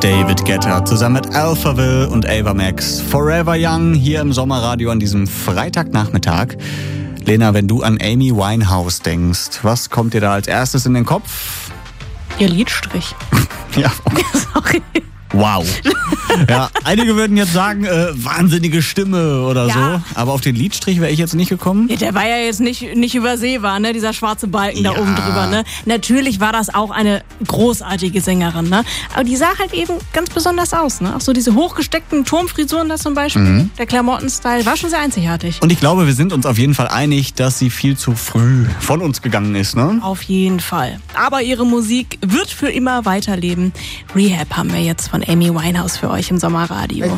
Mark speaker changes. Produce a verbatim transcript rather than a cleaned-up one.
Speaker 1: David Guetta zusammen mit Alphaville und Ava Max. Forever Young hier im Sommerradio an diesem Freitagnachmittag. Lena, wenn du an Amy Winehouse denkst, was kommt dir da als erstes in den Kopf?
Speaker 2: Ihr Lidstrich.
Speaker 1: Ja.
Speaker 2: Sorry.
Speaker 1: Wow. Ja, einige würden jetzt sagen, äh, wahnsinnige Stimme oder
Speaker 2: Ja.
Speaker 1: so. Aber auf den Lidstrich wäre ich jetzt nicht gekommen.
Speaker 2: Ja, der war ja jetzt nicht, nicht übersehbar, ne? Dieser schwarze Balken
Speaker 1: Ja.
Speaker 2: da oben drüber, ne? Natürlich war das auch eine großartige Sängerin, ne? Aber die sah halt eben ganz besonders aus, ne? Auch so diese hochgesteckten Turmfrisuren da zum Beispiel.
Speaker 1: Mhm.
Speaker 2: Der Klamottenstyle war schon sehr einzigartig.
Speaker 1: Und ich glaube, wir sind uns auf jeden Fall einig, dass sie viel zu früh von uns gegangen ist, ne?
Speaker 2: Auf jeden Fall. Aber ihre Musik wird für immer weiterleben. Rehab haben wir jetzt von Amy Winehouse für euch im Sommerradio.